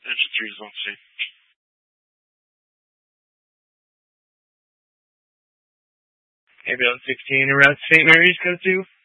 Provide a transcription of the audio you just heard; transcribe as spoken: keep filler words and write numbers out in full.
Engine three is on scene. Ambulance sixteen around Saint Mary's, code two.